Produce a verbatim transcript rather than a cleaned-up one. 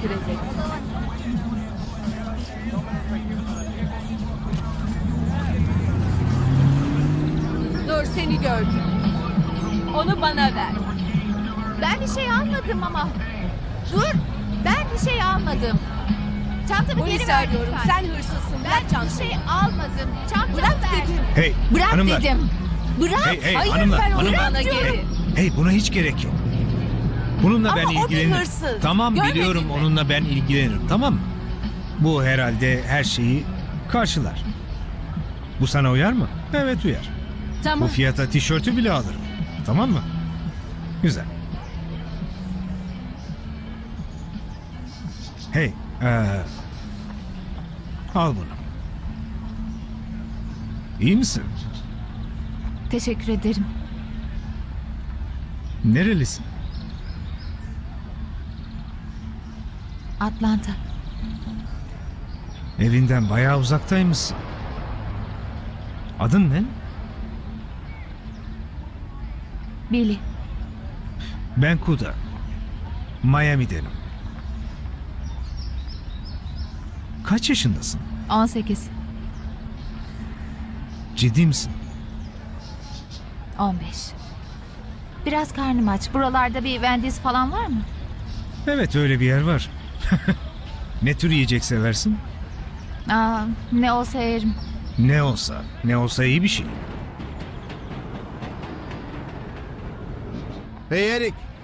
teşekkür ederim. Dur, seni gördüm. Onu bana ver. Ben bir şey almadım ama. Dur, ben bir şey almadım. Çantamı geri Polis ver arıyorum. lütfen. Sen hırsızsın. Ben Bırak bir çantayı. şey almadım. Çantamı Bırak ver. dedim. Hey Bırak hanımlar. dedim. Bırak. Hey hey Hayır, hanımlar. ver onu hanımlar. bana geri. Hey buna hiç gerek yok. Bununla Ama ben o bir ilgilenirim. hırsız. Tamam Görmedin biliyorum mi? onunla ben ilgilenirim tamam mı? Bu herhalde her şeyi karşılar. Bu sana uyar mı? Evet uyar. Bu Tamam. fiyata tişörtü bile alırım. Tamam mı? Güzel. Hey, eee, al bunu. İyi misin? Teşekkür ederim. Nerelisin? Atlanta. Evinden bayağı uzaktaymışsın. Adın ne? Billy. Ben Kuda. Miami'denim. Kaç yaşındasın? on sekiz. Ciddi misin? on beş. Biraz karnım aç. Buralarda bir Wendy's falan var mı? Evet öyle bir yer var. Ne tür yiyecek seversin? Aa, ne olsa yerim. Ne olsa. Ne olsa iyi bir şey. Hey Erik,